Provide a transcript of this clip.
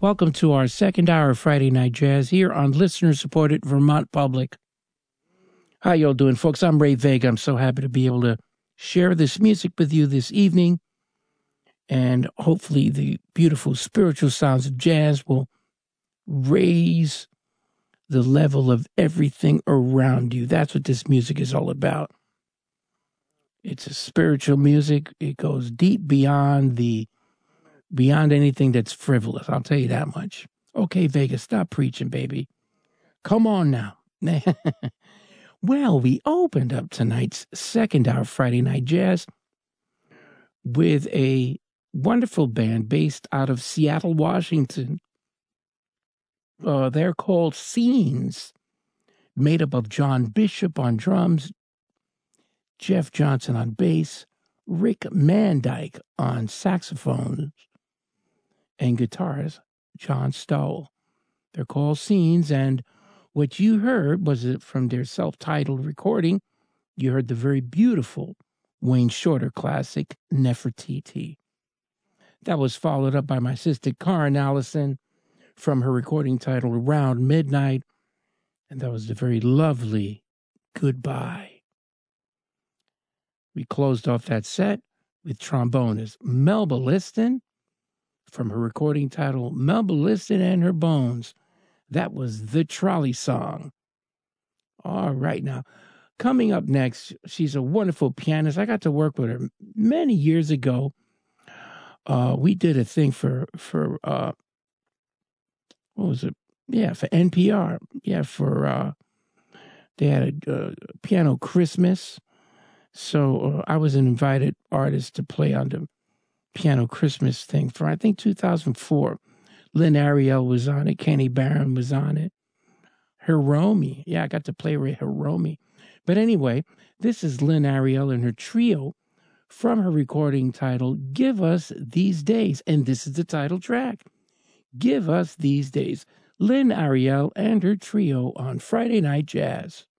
Welcome to our second hour of Friday Night Jazz here on listener-supported Vermont Public. How y'all doing, folks? I'm Ray Vega. I'm so happy to be able to share this music with you this evening. And hopefully the beautiful spiritual sounds of jazz will raise the level of everything around you. That's what this music is all about. It's a spiritual music. It goes deep beyond anything that's frivolous. I'll tell you that much. Okay, Vegas, stop preaching, baby. Come on now. Well, we opened up tonight's second hour of Friday Night Jazz with a wonderful band based out of Seattle, Washington. They're called Scenes, made up of John Bishop on drums, Jeff Johnson on bass, Rick Mandyke on saxophones, and guitars, John Stoll. They're called Scenes, and what you heard was from their self-titled recording. You heard the very beautiful Wayne Shorter classic, Nefertiti. That was followed up by my sister Karen Allison from her recording titled Around Midnight, and that was the very lovely Goodbye. We closed off that set with trombonist Melba Liston from her recording titled Melba Liston and Her Bones. That was The Trolley Song. All right, now, coming up next, she's a wonderful pianist. I got to work with her many years ago. We did a thing for what was it? Yeah, for NPR. Yeah, they had a piano Christmas. So I was an invited artist to play on the piano Christmas thing for, I think, 2004. Lynn Ariel was on it. Kenny Barron was on it. Hiromi. Yeah, I got to play with Hiromi. But anyway, this is Lynn Ariel and her trio from her recording titled Give Us These Days. And this is the title track. Give Us These Days. Lynn Ariel and her trio on Friday Night Jazz.